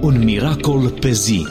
Un miracol pe zi.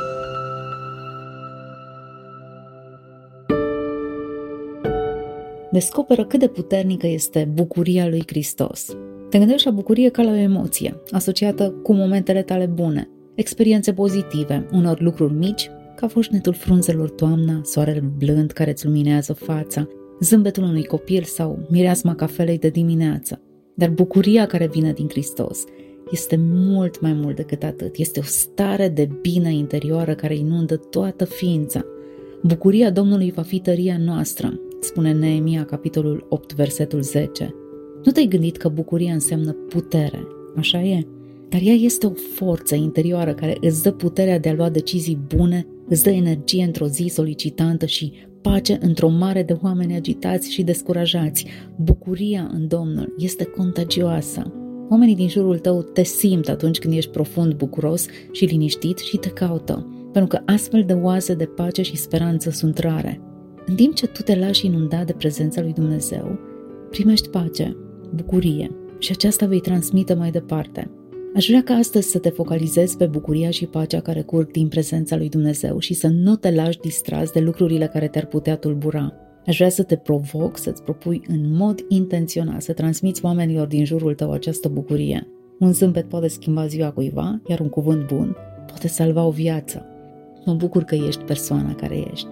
Descoperă cât de puternică este bucuria lui Hristos. Te gândești la bucurie ca la o emoție, asociată cu momentele tale bune, experiențe pozitive, unor lucruri mici, ca foșnetul frunzelor toamna, soarele blând care îți luminează fața, zâmbetul unui copil sau mireasma cafelei de dimineață. Dar bucuria care vine din Hristos este mult mai mult decât atât. Este o stare de bine interioară care inundă toată ființa. Bucuria Domnului va fi tăria noastră, spune Neemia, capitolul 8, versetul 10. Nu te-ai gândit că bucuria înseamnă putere, așa e? Dar ea este o forță interioară care îți dă puterea de a lua decizii bune, îți dă energie într-o zi solicitantă și pace într-o mare de oameni agitați și descurajați. Bucuria în Domnul este contagioasă. Oamenii din jurul tău te simt atunci când ești profund bucuros și liniștit și te caută, pentru că astfel de oase de pace și speranță sunt rare. În timp ce tu te lași inundat de prezența lui Dumnezeu, primești pace, bucurie și aceasta vei transmite mai departe. Aș vrea ca astăzi să te focalizezi pe bucuria și pacea care curg din prezența lui Dumnezeu și să nu te lași distras de lucrurile care te-ar putea tulbura. Aș vrea să te provoc să-ți propui în mod intenționat să transmiți oamenilor din jurul tău această bucurie. Un zâmbet poate schimba ziua cuiva, iar un cuvânt bun poate salva o viață. Mă bucur că ești persoana care ești.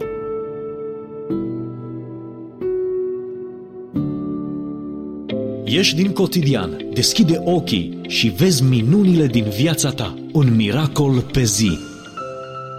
Ieși din cotidian, deschide ochii și vezi minunile din viața ta. Un miracol pe zi.